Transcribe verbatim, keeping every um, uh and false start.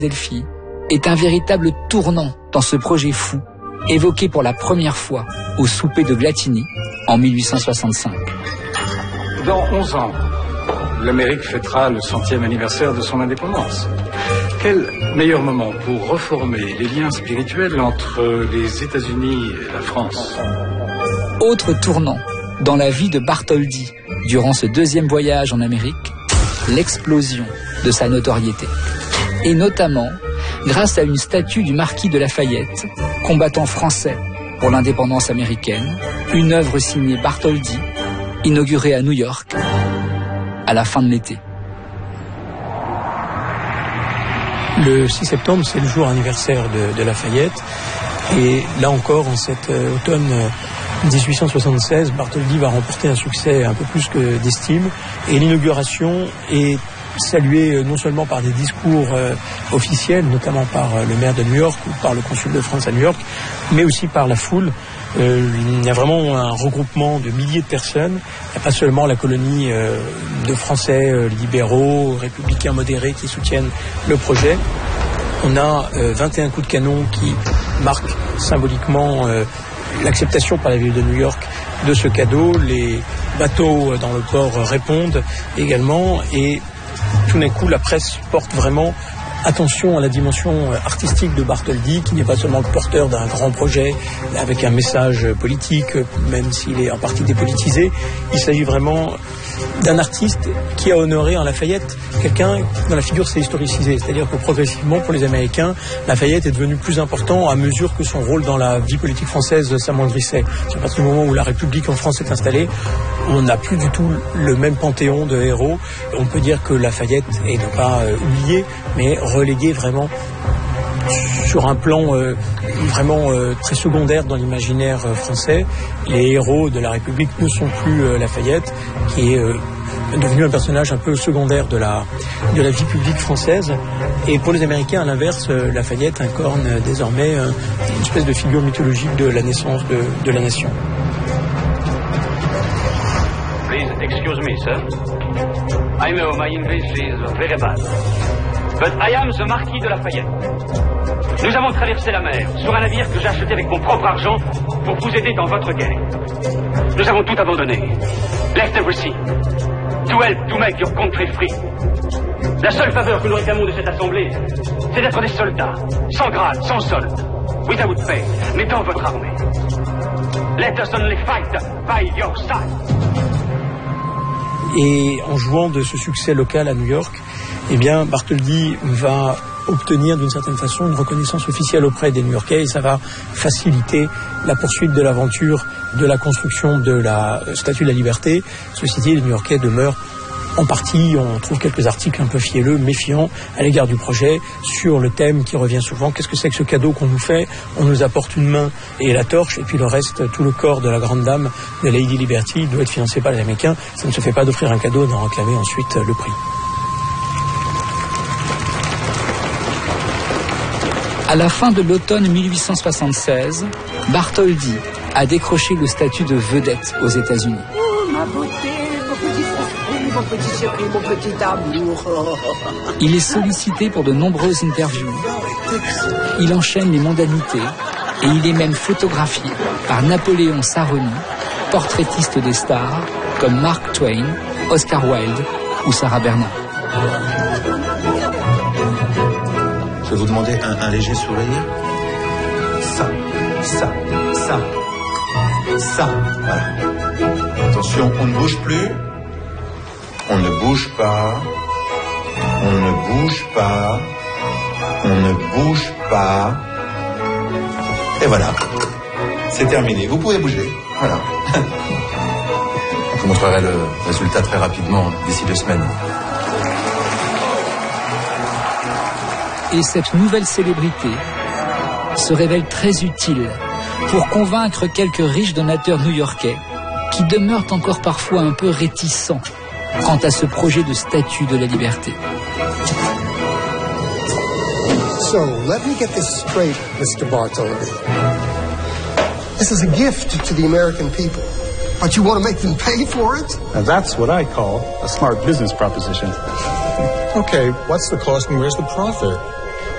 Delphi est un véritable tournant dans ce projet fou, évoqué pour la première fois au souper de Glatini en mille huit cent soixante-cinq. Dans onze ans, l'Amérique fêtera le centième anniversaire de son indépendance. Quel meilleur moment pour reformer les liens spirituels entre les États-Unis et la France? Autre tournant dans la vie de Bartholdi durant ce deuxième voyage en Amérique, l'explosion de sa notoriété. Et notamment grâce à une statue du marquis de Lafayette, combattant français pour l'indépendance américaine, une œuvre signée Bartholdi, inaugurée à New York à la fin de l'été. Le six septembre, c'est le jour anniversaire de, de Lafayette. Et là encore, en cet euh, automne dix-huit cent soixante-seize, Bartholdi va remporter un succès un peu plus que d'estime. Et l'inauguration est saluée non seulement par des discours euh, officiels, notamment par euh, le maire de New York ou par le consul de France à New York, mais aussi par la foule. Euh, il y a vraiment un regroupement de milliers de personnes. Il n'y a pas seulement la colonie euh, de Français euh, libéraux, républicains modérés qui soutiennent le projet. On a euh, vingt et un coups de canon qui marquent symboliquement euh, l'acceptation par la ville de New York de ce cadeau. Les bateaux dans le port répondent également et tout d'un coup la presse porte vraiment attention à la dimension artistique de Bartholdi, qui n'est pas seulement le porteur d'un grand projet avec un message politique, même s'il est en partie dépolitisé. Il s'agit vraiment d'un artiste qui a honoré en Lafayette quelqu'un dont la figure s'est historicisée. C'est-à-dire que progressivement, pour les Américains, Lafayette est devenu plus important à mesure que son rôle dans la vie politique française s'amoindrissait. C'est à partir du moment où la République en France est installée, on n'a plus du tout le même panthéon de héros. On peut dire que Lafayette est non pas euh, oublié, mais relégué vraiment sur un plan euh, vraiment euh, très secondaire dans l'imaginaire euh, français. Les héros de la République ne sont plus euh, Lafayette, qui est euh, devenu un personnage un peu secondaire de la, de la vie publique française. Et pour les Américains, à l'inverse, euh, Lafayette incarne euh, désormais euh, une espèce de figure mythologique de la naissance de, de la nation. Please excuse me, sir. I know my English is very bad. But I am the Marquis de Lafayette. Nous avons traversé la mer sur un navire que j'ai acheté avec mon propre argent pour vous aider dans votre guerre. Nous avons tout abandonné. Left everything. To help to make your country free. La seule faveur que nous réclamons de cette assemblée, c'est d'être des soldats, sans grade, sans solde, without pay, mais dans votre armée. Let us only fight by your side. Et en jouant de ce succès local à New York, eh bien, Bartholdi va obtenir d'une certaine façon une reconnaissance officielle auprès des New-Yorkais et ça va faciliter la poursuite de l'aventure de la construction de la Statue de la Liberté. Ceci dit, les New-Yorkais demeurent en partie, on trouve quelques articles un peu fielleux, méfiants à l'égard du projet, sur le thème qui revient souvent. Qu'est-ce que c'est que ce cadeau qu'on nous fait? On nous apporte une main et la torche, et puis le reste, tout le corps de la grande dame de Lady Liberty doit être financé par les Américains. Ça ne se fait pas d'offrir un cadeau et d'en réclamer ensuite le prix. À la fin de l'automne mille huit cent soixante-seize, Bartholdi a décroché le statut de vedette aux États-Unis. Oh, ma beauté, mon petit frère, mon petit chéri, mon petit amour. Il est sollicité pour de nombreuses interviews. Il enchaîne les mondanités et il est même photographié par Napoléon Sarony, portraitiste des stars comme Mark Twain, Oscar Wilde ou Sarah Bernhardt. Je vais vous demander un, un léger sourire. Ça, ça, ça, ça, voilà. Attention, on ne bouge plus. On ne bouge pas. On ne bouge pas. On ne bouge pas. Et voilà. C'est terminé. Vous pouvez bouger. Voilà. Je vous montrerai le résultat très rapidement, d'ici deux semaines. Et cette nouvelle célébrité se révèle très utile pour convaincre quelques riches donateurs new-yorkais qui demeurent encore parfois un peu réticents quant à ce projet de statue de la liberté. So, let me get this straight, Mister Bartholdi. This is a gift to the American people, but you want to make them pay for it? Now that's what I call a smart business proposition. Okay, what's the cost and where's the profit?